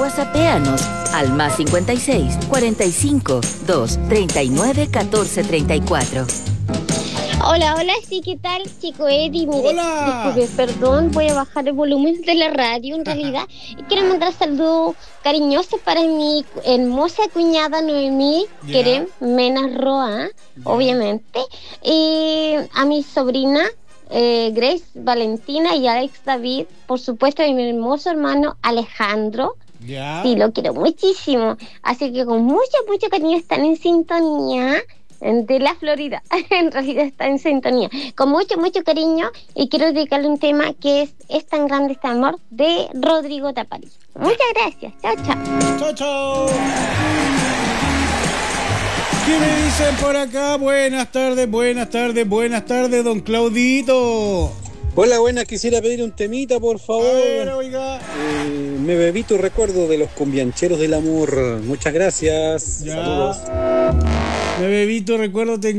WhatsAppéanos al +56 45 2 39 14 34. Hola, sí, ¿qué tal, chico Eddie? Mire, Hola. disculpe, perdón, voy a bajar el volumen de la radio, en realidad. Y quiero mandar saludos cariñosos para mi hermosa cuñada Noemí Querem Mena Roa, obviamente. Y a mi sobrina Grace Valentina y Alex David, por supuesto, y mi hermoso hermano Alejandro. Sí, lo quiero muchísimo. Así que con mucho cariño están en sintonía de la Florida. En realidad está en sintonía. Con mucho cariño, y quiero dedicarle un tema que es tan grande este amor, de Rodrigo Tapari. Muchas gracias. Chao. ¿Qué me dicen por acá? Buenas tardes, don Claudito. Hola, buenas, quisiera pedir un temita, por favor. A ver, oiga. Me bebí tu recuerdo de los cumbiancheros del amor. Muchas gracias. Saludos. Me bebí tu recuerdo,